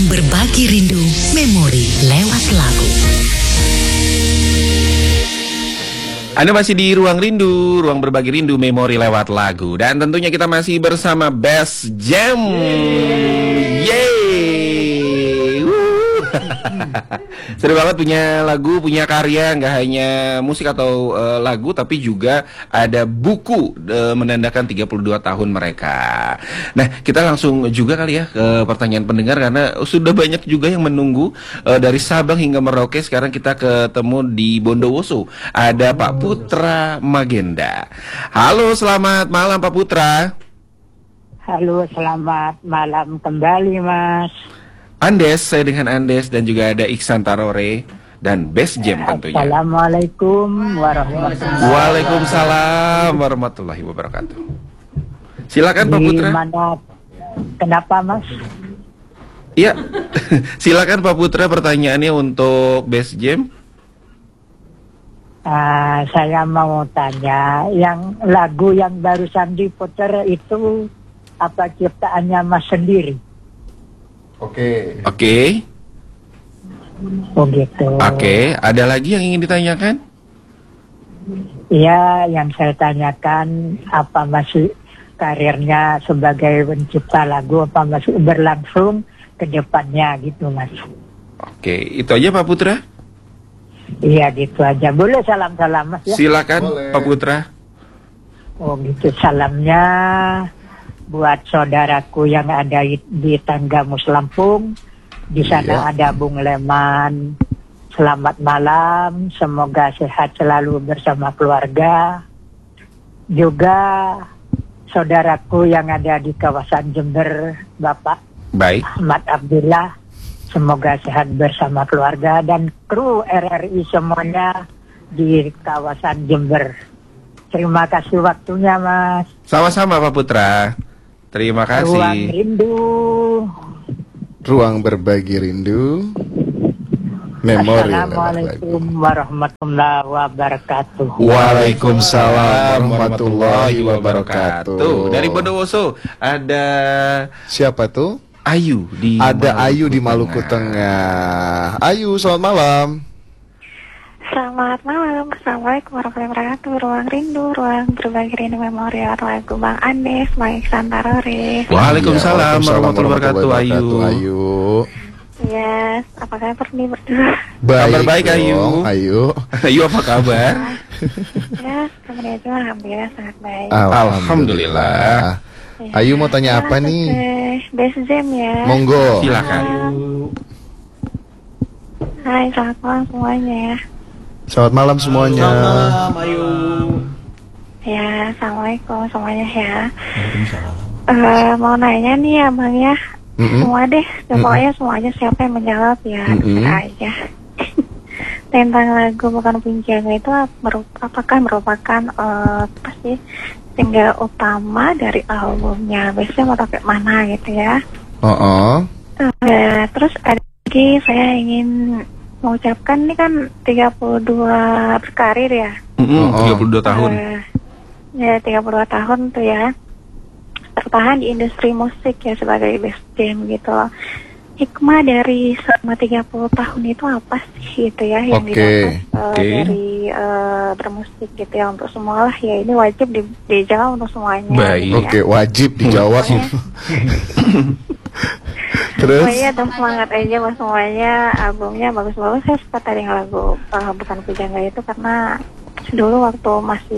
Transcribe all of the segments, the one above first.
Berbagi rindu memori lewat lagu. Anda masih di Ruang Rindu, ruang berbagi rindu memori lewat lagu. Dan tentunya kita masih bersama Best Jam. Yeay. Seru banget punya lagu, punya karya. Nggak hanya musik atau lagu, tapi juga ada buku menandakan 32 tahun mereka. Nah, kita langsung juga kali ya ke pertanyaan pendengar, karena sudah banyak juga yang menunggu dari Sabang hingga Merauke. Sekarang kita ketemu di Bondowoso. Ada Pak Putra Magenda. Halo, selamat malam Pak Putra. Halo, selamat malam kembali Mas. Andes, saya dengan Andes, dan juga ada Iksan Tarore dan Best Jam tentunya. Assalamualaikum warahmatullahi wabarakatuh. Waalaikumsalam warahmatullahi wabarakatuh. Silakan Pak Putra. Gimana? Kenapa Mas? Iya, silakan Pak Putra, pertanyaannya untuk Best Jam. Saya mau tanya, yang lagu yang barusan diputar itu apa ciptaannya Mas sendiri? Oke. Oh gitu. Oke, ada lagi yang ingin ditanyakan? Iya, yang saya tanyakan, apa masih karirnya sebagai pencipta lagu, apa masih berlangsung ke depannya gitu Mas? Oke, itu aja Pak Putra. Iya gitu aja. Boleh salam-salam Mas ya? Silakan. Boleh. Pak Putra. Oh gitu, salamnya buat saudaraku yang ada di Tanggamus Lampung. Di sana ada Bung Leman. Selamat malam, semoga sehat selalu bersama keluarga. Juga saudaraku yang ada di kawasan Jember, Bapak Ahmad Abdullah. Semoga sehat bersama keluarga dan kru RRI semuanya di kawasan Jember. Terima kasih waktunya Mas. Sama-sama Pak Putra. Terima kasih. Ruang Rindu. Ruang berbagi rindu. Memori. Assalamualaikum warahmatullahi wabarakatuh. Waalaikumsalam warahmatullahi wabarakatuh. Dari Bondowoso ada siapa tuh? Ayu di Ada Maluku Ayu di Maluku Tengah. Ayu, selamat malam. Selamat malam, Assalamualaikum warahmatullahi wabarakatuh. Ruang Rindu, ruang berbagi rindu memori lagu Bang Andes, Bang Iksan Tarore. Waalaikumsalam warahmatullahi wabarakatuh, Ayu. Yes, apa kabar nih berdua? Kabar baik Ayu. Ayu apa kabar? Ya, kabarnya juga alhamdulillah sangat baik. Alhamdulillah. Ayu mau tanya apa nih? Best Jam ya. Monggo. Silakan. Hai, selamat malam semuanya. Selamat malam semuanya. Selamat malam Ayu. Ya, assalamualaikum semuanya ya. Mau nanya nih ya Bang ya. Semua deh, pokoknya semuanya siapa yang menjawab ya, aja. Tentang lagu Bukan Punjaga itu apakah merupakan pasti single utama dari albumnya? Biasanya mau pakai mana gitu ya? Terus ada lagi saya ingin mengucapkan ini kan 32 berkarir ya. 32 tahun. Ya 32 tahun tuh ya. Tertahan di industri musik ya sebagai Best Jam gitu loh. Hikmah dari selama 30 tahun itu apa sih gitu ya yang didapat dari bermusik gitu ya untuk semua lah ya, ini wajib dijawab untuk semuanya. Baik. Oke, wajib dijawab. Terus? Oh iya, semangat aja buat semuanya, albumnya bagus-bagus. Saya suka tadi lagu Bukan Pujangga itu karena dulu waktu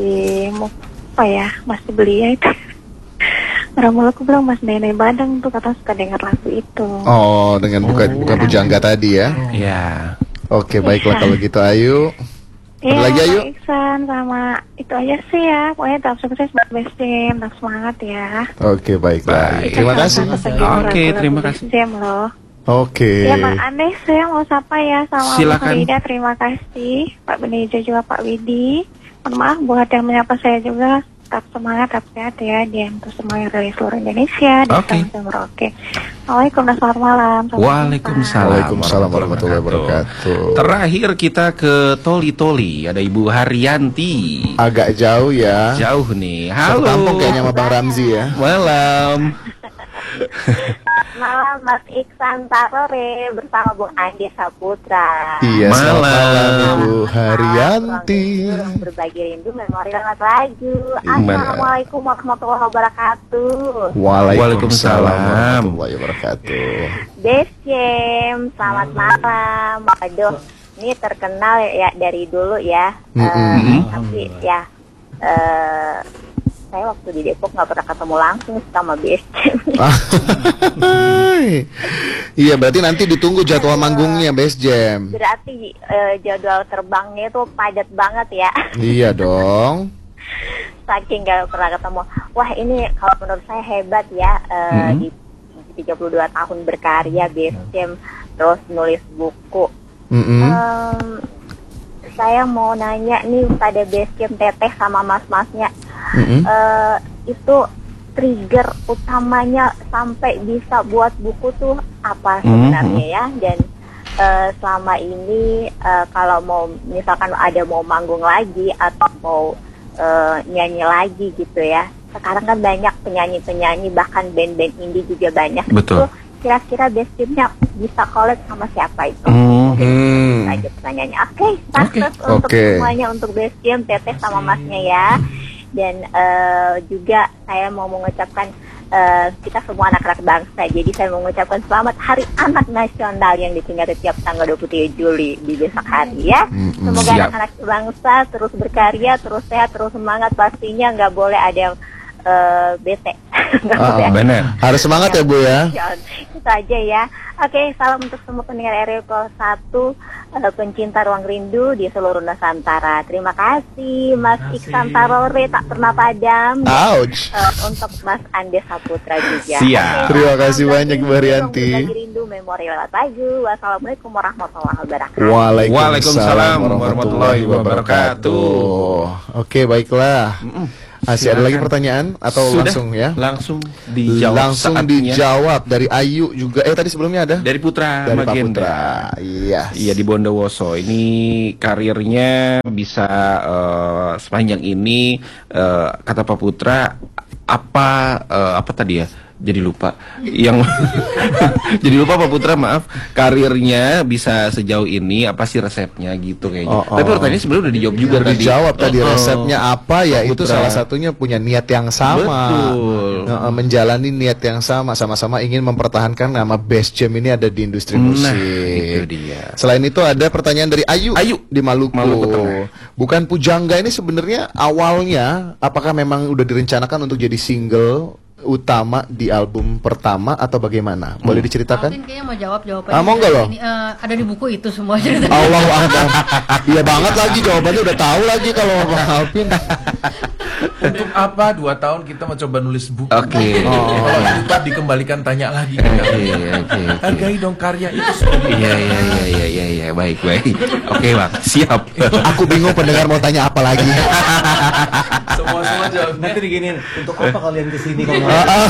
masih belia itu. Ramulaku bilang Mas Nenek Badang tuh kata suka dengar lagu itu. Oh, dengan bukan Pujangga tadi ya? Iya. Oke, baiklah kalau gitu Ayu. Iya, lagi Ayu? Iksan sama itu aja sih ya. Pokoknya tetap sukses buat Best Jam, tetap semangat ya. Oke, baiklah. Terima kasih. Oke, terima kasih. Jam loh. Oke. Ya Pak Andes, saya mau sapa ya sama Silakan. Pak Wida, terima kasih. Pak Benejo juga Pak Widi. Mohon maaf buat yang menyapa saya juga. Tetap semangat, tetap sehat ya. Dia untuk semua yang dari seluruh Indonesia. Oke. Assalamualaikum dan selamat malam. Waalaikumsalam warahmatullahi wabarakatuh. Terakhir kita ke Toli-Toli. Ada Ibu Haryanti. Agak jauh ya. Jauh nih. Halo. Satu kampung kayaknya sama Bang Ramzi ya. Malam. malam Mas Iksan Tarore bersama Bung Andi Saputra. Iya, selamat malam Ibu Malam, Haryanti. ruang berbagi rindu memori lewat lagu. Assalamualaikum warahmatullahi wabarakatuh. Waalaikumsalam warahmatullahi wabarakatuh. Best Jam, selamat malam. Aduh, ini terkenal ya dari dulu ya. Tapi ya saya waktu di Depok nggak pernah ketemu langsung sama Best Jam. Iya, berarti nanti ditunggu jadwal manggungnya Best Jam. Berarti jadwal terbangnya itu padat banget ya. Iya dong. Saking nggak pernah ketemu. Wah, ini kalau menurut saya hebat ya. Di 32 tahun berkarya Best Jam, terus nulis buku. Saya mau nanya nih pada Best Jam Teteh sama mas-masnya. Itu trigger utamanya sampai bisa buat buku tuh apa sebenarnya ya? Dan selama ini kalau mau misalkan ada mau manggung lagi atau mau nyanyi lagi gitu ya, sekarang kan banyak penyanyi-penyanyi bahkan band-band indie juga banyak. Betul. Itu kira-kira Best Jam-nya bisa collab sama siapa itu? Aja pertanyaannya. Oke, sukses untuk semuanya, untuk Best Jam, Teteh sama Masnya ya. Dan juga saya mau mengucapkan kita semua anak-anak bangsa. Jadi saya mau mengucapkan selamat Hari Anak Nasional yang diperingati tiap tanggal 23 Juli di besok hari ya. Semoga anak-anak bangsa terus berkarya, terus sehat, terus semangat. Pastinya nggak boleh ada yang bete. Benar. Harus semangat ya Bu ya. Itu aja ya. Oke, salam untuk semua pendengar RRI 1, pencinta ruang rindu di seluruh Nusantara. Terima kasih Mas Iksan Tarore, tak pernah padam. Ouch. Untuk Mas Andi Saputra juga. Siap. Terima kasih banyak Bu Haryanti. Berbagi rindu memori lewat lagu. Wassalamualaikum warahmatullahi wabarakatuh. Waalaikumsalam warahmatullahi wabarakatuh. Oke, baiklah. Masih ada lagi pertanyaan atau Sudah, langsung ya? Langsung dijawab. Langsung dijawab dari Ayu juga. Tadi sebelumnya ada? Dari Putra Dari Pak Magenda. Putra. Iya. Iya, di Bondowoso. Ini karirnya bisa sepanjang ini kata Pak Putra apa tadi ya? Jadi lupa. Yang jadi lupa Pak Putra, maaf. Karirnya bisa sejauh ini apa sih resepnya gitu kayaknya. Tapi pertanyaannya sebenarnya udah dijawab juga Udah tadi. dijawab tadi resepnya apa ya? Itu Putra. salah satunya punya niat yang sama. Betul. Menjalani niat yang sama-sama ingin mempertahankan nama Best Jam ini ada di industri musik. Itu dia. Selain itu ada pertanyaan dari Ayu di Maluku. Tengah. Bukan Pujangga ini sebenarnya awalnya apakah memang udah direncanakan untuk jadi single utama di album pertama atau bagaimana? Boleh diceritakan? Alvin kayaknya mau jawab jawabannya. Monggo loh. Ini, ada di buku itu semua cerita. Allah Akbar. Iya banget lagi jawabannya udah tahu lagi kalau Bang Alvin. Untuk apa 2 tahun kita mencoba nulis buku? Oke. Kalau lupa dikembalikan tanya lagi. Oke. Hargai dong karya itu sudah. Iya, baik. Oke, Bang. Siap. Aku bingung pendengar mau tanya apa lagi. Semua jawabnya. Nanti diginiin, untuk apa kalian kesini kalau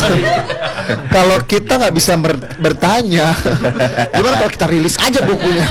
Kalau kita nggak bisa bertanya, gimana kalau kita rilis aja bukunya?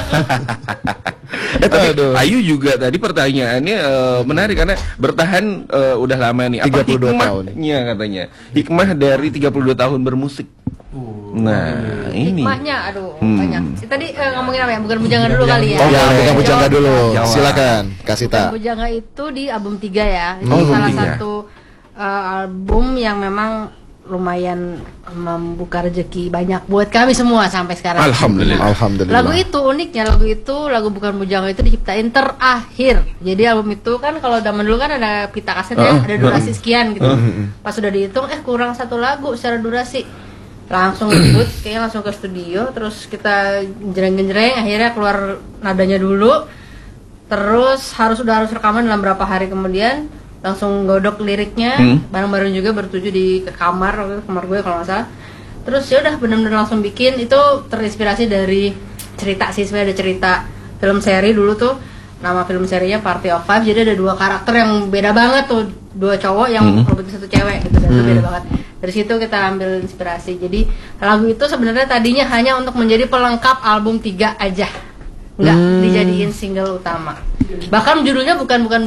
Tapi Ayu juga tadi pertanyaannya menarik karena bertahan udah lama nih. Apa 32 tahun. hikmahnya katanya? Hikmah dari 32 tahun bermusik. Nah, ini. Hikmahnya, banyak. Tadi ngomongin apa ya? Bukan Bujangga dulu kali ya. Oh ya, bukan Pujangga dulu. Jawab. Silakan, kasih Bukan tahu. Bujangga itu di album 3 ya. Itu album salah 3. satu album yang memang lumayan membuka rezeki banyak buat kami semua sampai sekarang. Alhamdulillah. Lagu itu uniknya, lagu Bukan Bujangga itu diciptain terakhir. Jadi album itu kan kalau zaman dulu kan ada pita kaset ya, ada durasi sekian gitu. Pas sudah dihitung kurang 1 lagu secara durasi. Langsung ribut, kayaknya langsung ke studio, terus kita genjreng-genjreng, akhirnya keluar nadanya dulu. Terus harus rekaman dalam berapa hari kemudian, langsung godok liriknya, bareng-bareng juga bertuju ke kamar gue kalau nggak salah. Terus ya udah benar-benar langsung bikin. Itu terinspirasi dari cerita sih, sebenarnya ada cerita film seri dulu tuh, nama film serinya Party of Five. Jadi ada 2 karakter yang beda banget tuh, 2 cowok yang ngerebutin 1 cewek gitu, dan itu beda banget. Dari situ kita ambil inspirasi. Jadi lagu itu sebenarnya tadinya hanya untuk menjadi pelengkap album 3 aja, nggak dijadiin single utama. Bahkan judulnya bukan Bahkan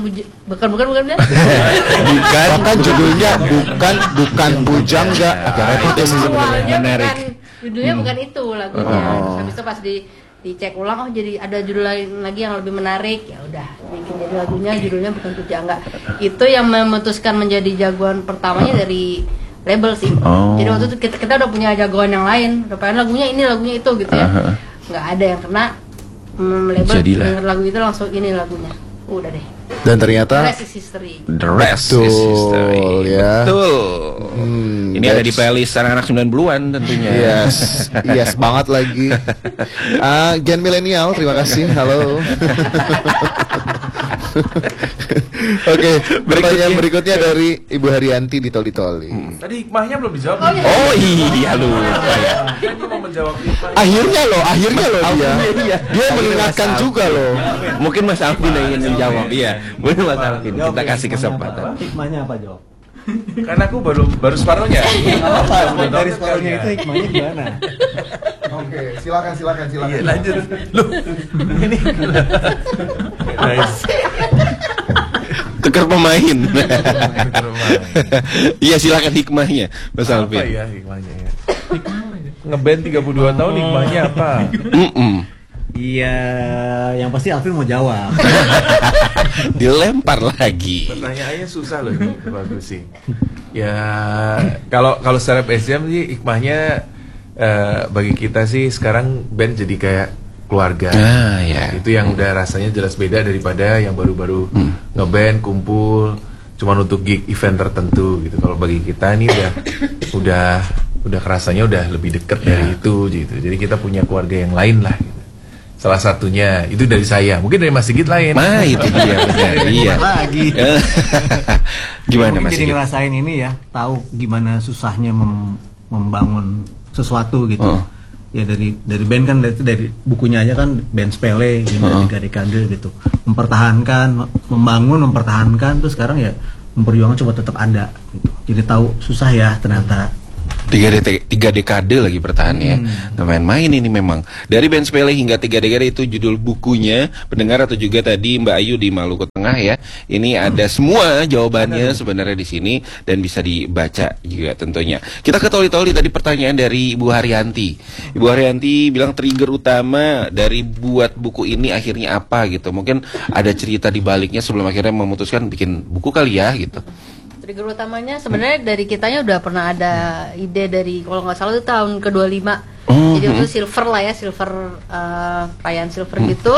judulnya bukan Pujangga. Agak repot ya sih sebenarnya. awalnya Judulnya bukan itu lagunya. Terus habis itu pas dicek ulang, oh jadi ada judul lain lagi yang lebih menarik, ya udah bikin jadi lagunya judulnya bukan Pujangga. Itu yang memutuskan menjadi jagoan pertamanya dari label sih. Jadi waktu itu kita udah punya jagoan yang lain, udah pengen lagunya itu gitu ya. Nggak ada yang kena label denger lagu itu langsung ini lagunya. Udah deh. Dan ternyata The rest is history. Ya. Betul. Ini ada di playlist anak-anak 90-an tentunya. Yes banget lagi. Gen milenial, terima kasih. Halo. Oke, pertanyaan berikutnya dari Ibu Haryanti di Toli-Toli. Tadi hikmahnya belum dijawab. Oh iya lupa ya. Kan mau menjawab hikmah. Akhirnya loh dia mengingatkan juga loh. Mungkin Mas Alvin yang ingin menjawab. Iya, boleh Mas Alvin. Kita kasih kesempatan. Hikmahnya apa, jawab? Karena aku baru separuhnya. Apa? Dari separuhnya itu hikmahnya gimana? Oke, silakan. Iya, lanjut. Loh, ini. Nice. Tukar pemain. Iya, silakan hikmahnya, Mas Alvin. Apa ya hikmahnya ya? Ngeband 32 tahun hikmahnya apa? Iya, yang pasti Alvin mau jawab. Dilempar lagi. Pertanyaannya susah loh ini, bagus sih. Ya, kalau secara PSM sih hikmahnya bagi kita sih sekarang band jadi kayak keluarga. Ya. Itu yang udah rasanya jelas beda daripada yang baru-baru ngeband kumpul cuman untuk gig event tertentu gitu. Kalau bagi kita ini udah kerasanya udah lebih deket dari itu gitu. Jadi kita punya keluarga yang lain lah gitu. Salah satunya itu dari saya, mungkin dari Mas Sigit lain. Nah itu dia benar. Iya. Lagi. Gimana Mungkin Mas jadi Sigit? ngerasain ini ya, tahu gimana susahnya membangun sesuatu gitu. Ya dari band kan dari bukunya aja kan band sepele gimana 3 dekade gitu. Mempertahankan terus sekarang ya memperjuangkan coba tetap ada gitu. Jadi tahu susah ya ternyata. 3 dekade lagi bertahannya. Nggak main-main ini memang. Dari band sepele hingga 3 dekade itu judul bukunya. Pendengar atau juga tadi Mbak Ayu di Maluku Tengah ya. Ini ada semua jawabannya sebenarnya di sini dan bisa dibaca juga tentunya. Kita ke Toli-Toli tadi pertanyaan dari Ibu Haryanti. Ibu Haryanti bilang trigger utama dari buat buku ini akhirnya apa gitu. Mungkin ada cerita di baliknya sebelum akhirnya memutuskan bikin buku kali ya gitu. Trigger utamanya sebenarnya dari kitanya udah pernah ada ide dari kalau nggak salah itu tahun ke-25. Jadi itu silver lah ya, perayaan silver gitu.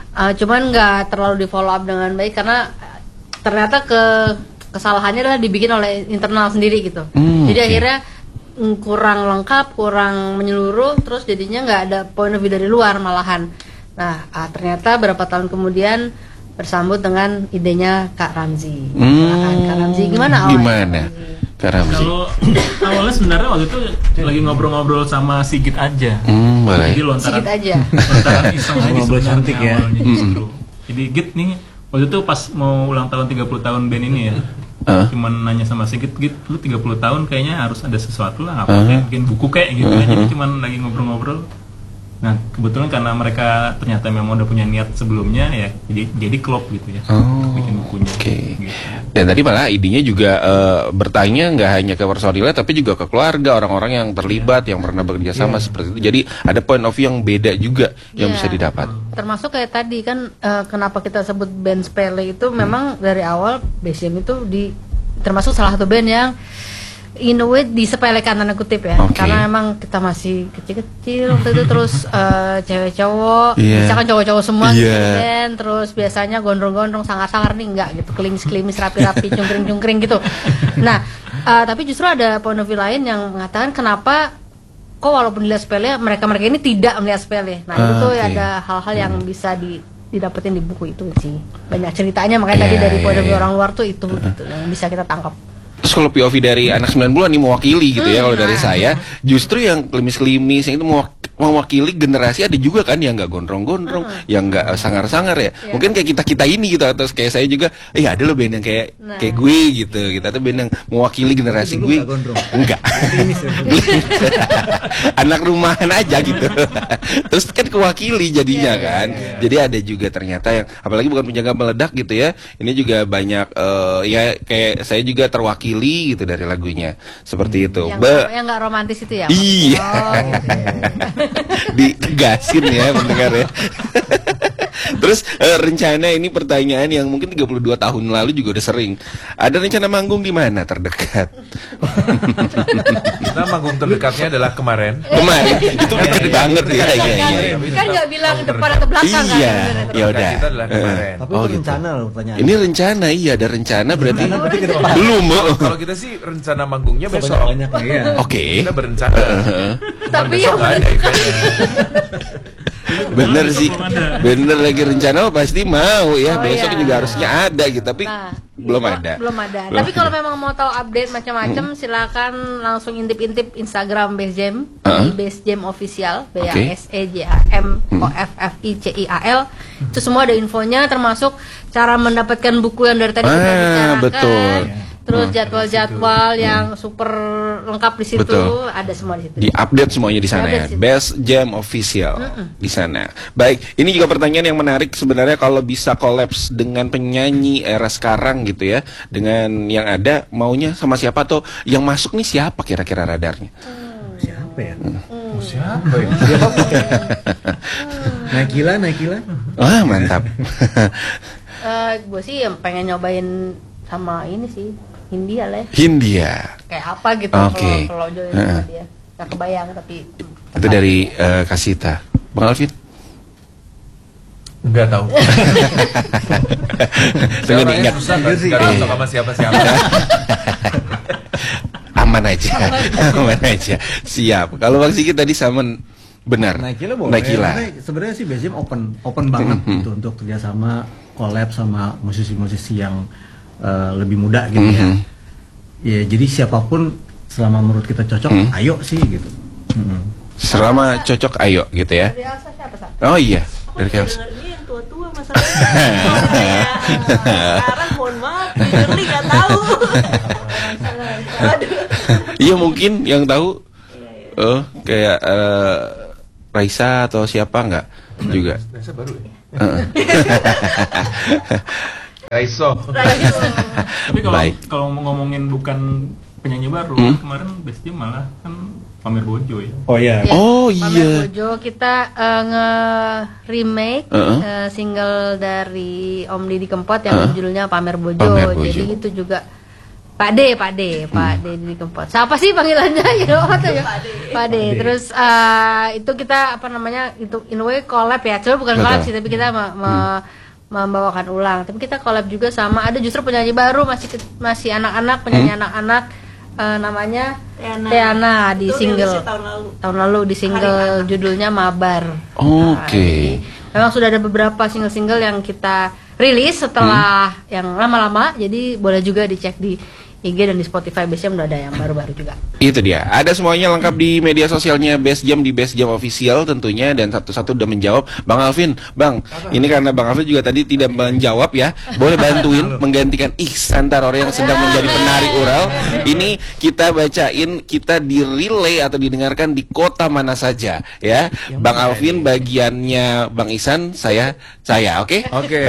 Cuman nggak terlalu di follow up dengan baik karena ternyata kesalahannya adalah dibikin oleh internal sendiri gitu. Jadi akhirnya kurang lengkap, kurang menyeluruh, terus jadinya nggak ada point of view dari luar malahan. Nah ternyata berapa tahun kemudian bersambut dengan idenya Kak Ramzi. Kak Ramzi gimana awalnya? Gimana Kak Ramzi? Kalau awalnya sebenarnya waktu itu lagi ngobrol-ngobrol sama Sigit aja. Boleh. Jadi lontaran Sigit aja. Lontaran iseng aja Ngobrol cantik ya. awalnya justru. Jadi Git nih waktu itu pas mau ulang tahun 30 tahun band ini ya. Cuman nanya sama Sigit, Git lu 30 tahun kayaknya harus ada sesuatu lah, apa kayak bikin buku kayak gitu. Jadi cuman lagi ngobrol-ngobrol. Nah kebetulan karena mereka ternyata memang udah punya niat sebelumnya ya, jadi klop gitu ya, bikin bukunya. Gitu. Dan tadi malah idenya juga bertanya nggak hanya ke personilnya tapi juga ke keluarga, orang-orang yang terlibat, yang pernah bekerja sama seperti itu. Jadi ada point of view yang beda juga yang bisa didapat. Termasuk kayak tadi kan kenapa kita sebut band sepele itu memang dari awal BCM itu termasuk salah satu band yang in a way disepelekan tanda kutip ya, karena emang kita masih kecil-kecil waktu itu, terus cewek cowok, misalkan cowok-cowok semua gitu kan, terus biasanya gondrong-gondrong sangar-sangar nih enggak gitu, kelimis-kelimis rapi-rapi, cungkring-cungkring gitu. Nah tapi justru ada point of view lain yang mengatakan kenapa kok walaupun dilihat sepele mereka-mereka ini tidak melihat sepele. Nah itu ada hal-hal yang bisa didapetin di buku itu sih, banyak ceritanya, makanya tadi dari point of view orang luar tuh itu gitu yang bisa kita tangkap. Terus kalau POV dari anak 90-an ini mewakili gitu ya, kalau dari saya justru yang klimis-klimis yang itu mewakili generasi, ada juga kan yang nggak gondrong-gondrong, yang nggak sangar-sangar ya. Mungkin kayak kita ini gitu, atau kayak saya juga, ada loh band yang kayak gue gitu. Kita tuh band yang mewakili generasi gue. Enggak. Anak rumahan aja gitu. Terus kan kewakili jadinya kan. Jadi ada juga ternyata yang apalagi bukan penjaga meledak gitu ya. Ini juga banyak ya kayak saya juga terwakili gitu dari lagunya. Seperti itu. Yang nggak romantis itu ya? Iya. Ditegasin ya pendengar ya. Terus rencana ini pertanyaan yang mungkin 32 tahun lalu juga udah sering. Ada rencana manggung di mana terdekat? Kita manggung terdekatnya adalah kemarin. Itu dekat banget ya. Iya. Kan nggak bilang depan atau belakang kan? Iya. Ya udah. Kita adalah kemarin. Tapi itu rencana loh pertanyaan. Ini rencana, iya ada rencana berarti. Belum. Kalau kita sih rencana manggungnya besok. Banyak ya. Oke. Kita berencana. Tapi besok nggak ada eventnya. Bener sih, bener lagi rencana pasti mau ya. Besok juga harusnya ada gitu, tapi belum ada. Tapi kalau memang mau tahu update macam-macam, silakan langsung intip-intip Instagram Base Jam di Base Jam Official, BASEJAMOFFICIAL. Itu semua ada infonya, termasuk cara mendapatkan buku yang dari tadi kita bicarakan. Betul. Terus jadwal-jadwal yang super lengkap di situ, ada semua di situ. Di-update semuanya di sana ya. Best Jam Official di sana. Baik, ini juga pertanyaan yang menarik sebenarnya, kalau bisa kolaps dengan penyanyi era sekarang gitu ya, dengan yang ada, maunya sama siapa atau yang masuk nih siapa kira-kira radarnya? Siapa ya? Siapa ya? Naikila. Wah, mantap. Gue sih yang pengen nyobain sama ini sih, Hindia lah ya. Hindia. Kayak apa gitu kalau join sama dia. Gak kebayang tapi itu dari Kasita. Bang Alvin? Enggak tahu. Tunggu nih, enggak tahu sama siapa-siapa. Aman aja. Siap. Kalau Bang Sigit tadi sama benar. Naikila. Sebenarnya sih Base Jam open banget gitu untuk kerjasama, collab sama musisi-musisi yang lebih muda gitu ya. Ya jadi siapapun selama menurut kita cocok, ayo sih gitu. Selama cocok ayo gitu ya. Dari Elsa siapa Sa? Oh iya, dari Elsa. Ini yang tua-tua masalahnya. Sekarang mohon maaf, Shirley nggak tahu. Iya mungkin yang tahu. Oh kayak Raisa atau siapa nggak juga. Raisa baru ya. Raiso. Tapi kalau ngomongin bukan penyanyi baru, kemarin Base Jam malah kan pamer Bojo ya. Oh iya. Pamer Bojo kita nge-remake single dari Om Didi Kempot yang judulnya Pamer Bojo. Jadi itu juga Pak D Didi Kempot. Siapa sih panggilannya? Pak D. Terus itu kita itu in a way collab ya. Coba bukan collab sih, tapi kita membawakan ulang. Tapi kita collab juga sama ada justru penyanyi baru, masih anak-anak, penyanyi anak-anak, namanya Teana di single tahun lalu di single judulnya Mabar. Oke. Memang sudah ada beberapa single-single yang kita rilis setelah yang lama-lama, jadi boleh juga dicek di IG dan di Spotify Base Jam udah ada yang baru-baru juga. Itu dia. Ada semuanya lengkap di media sosialnya Base Jam, di Base Jam Official tentunya, dan satu-satu udah menjawab. Bang Alvin, Bang, ini karena Bang Alvin juga tadi tidak menjawab ya. Boleh bantuin menggantikan Ihsan Tarore yang sedang menjadi penari ural. Ini kita bacain, kita di-relay atau didengarkan di kota mana saja ya. Bang Alvin bagiannya Bang Ihsan, saya, oke? Oke.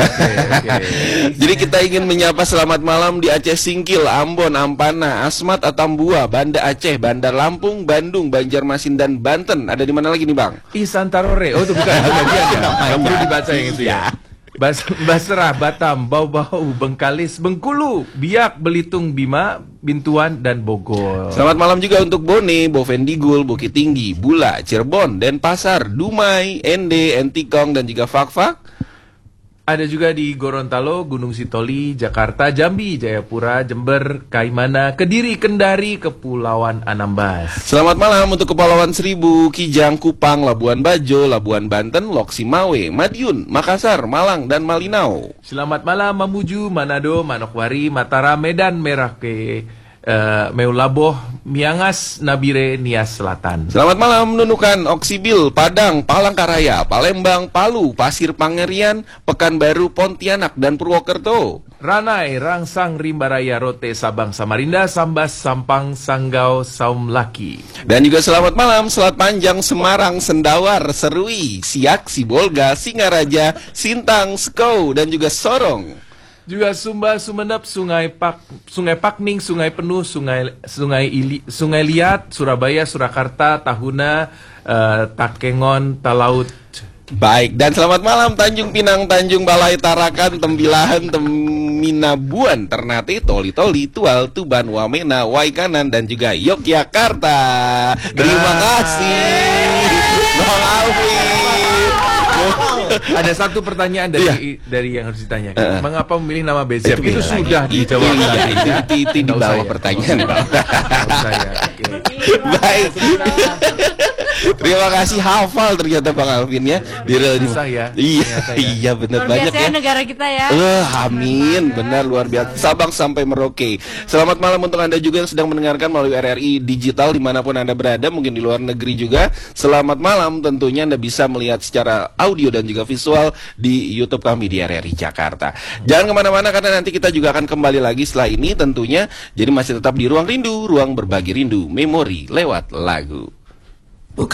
Jadi kita ingin menyapa selamat malam di Aceh Singkil, Ambon, Ampana, Asmat, Atambua, Banda Aceh, Bandar Lampung, Bandung, Banjarmasin, dan Banten. Ada di mana lagi nih Bang? Ihsan Tarore. Oh itu bukan bagian ya. Yang perlu dibaca yang itu ya. Basrah, Batam, Bau-Bau, Bengkalis, Bengkulu, Biak, Belitung, Bima, Bintuan, dan Bogor. Selamat malam juga untuk Bone, Bovendigul, Bukit Tinggi, Bula, Cirebon, Denpasar, Dumai, Ende, Entikong, dan juga Fakfak. Ada juga di Gorontalo, Gunung Sitoli, Jakarta, Jambi, Jayapura, Jember, Kaimana, Kediri, Kendari, Kepulauan Anambas. Selamat malam untuk Kepulauan Seribu, Kijang, Kupang, Labuan Bajo, Labuan Banten, Loksimawe, Madiun, Makassar, Malang, dan Malinau. Selamat malam Mamuju, Manado, Manokwari, Mataram, Medan, Merauke, Meulaboh Miangas Nabire Nias Selatan. Selamat malam Nunukan, Oksibil, Padang, Palangkaraya, Palembang, Palu, Pasir Pangerian, Pekanbaru, Pontianak, dan Purwokerto. Ranai, Rangsang, Rimbaraya, Rote, Sabang, Samarinda, Sambas, Sampang, Sanggau, Saumlaki. Dan juga selamat malam Selat Panjang, Semarang, Sendawar, Serui, Siak, Sibolga, Singaraja, Sintang, Skou, dan juga Sorong. Juga Sumba, Sumenep, Sungai Pakning, Sungai Penuh, Sungai Liat, Surabaya, Surakarta, Tahuna, Takengon, Talaut. Baik, dan selamat malam Tanjung Pinang, Tanjung Balai, Tarakan, Tembilahan, Teminabuan, Ternate, Toli-Toli, Tual, Tuban, Wamena, Waikanan, dan juga Yogyakarta. Terima kasih Bang Alvin. Ada satu pertanyaan dari yang harus ditanyakan. Mengapa memilih nama Bezep? Itu sudah dijawab. Itu di bawah pertanyaan. Baik. Terima kasih, hafal ternyata Bang Alvin ya. Susah ya. Iya benar banyak ya. Negara kita ya. Amin, benar luar biasa. Sabang sampai Merauke. Selamat malam untuk Anda juga yang sedang mendengarkan melalui RRI Digital dimanapun Anda berada, mungkin di luar negeri juga. Selamat malam, tentunya Anda bisa melihat secara audio dan juga visual di YouTube kami di RRI Jakarta. Jangan kemana-mana karena nanti kita juga akan kembali lagi setelah ini tentunya. Jadi masih tetap di Ruang Rindu, ruang berbagi rindu, memori lewat lagu.